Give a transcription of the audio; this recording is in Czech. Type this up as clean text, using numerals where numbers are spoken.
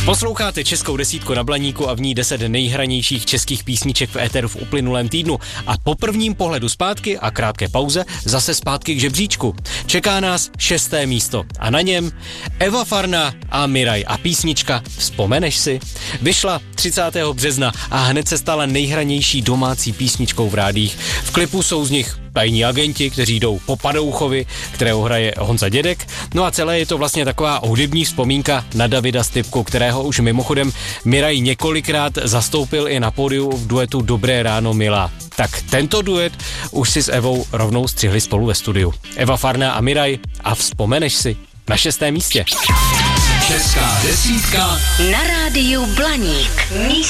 Posloucháte Českou desítku na Blaníku a v ní 10 nejhranějších českých písniček v éteru v uplynulém týdnu. A po prvním pohledu zpátky a krátké pauze zase zpátky k žebříčku. Čeká nás 6. místo a na něm Eva Farna a Miraj a písnička Vzpomeneš si? Vyšla 30. března a hned se stala nejhranější domácí písničkou v rádích. V klipu jsou z nich tajní agenti, kteří jdou po Padouchovi, kterého hraje Honza Dědek. No a celé je to vlastně taková hudební vzpomínka na Davida Stypku, kterého už mimochodem Miraj několikrát zastoupil i na pódiu v duetu Dobré ráno milá. Tak tento duet už si s Evou rovnou střihli spolu ve studiu. Eva Farna a Miraj a Vzpomeneš si? Na 6. místě. Česká desítka na rádiu Blaník.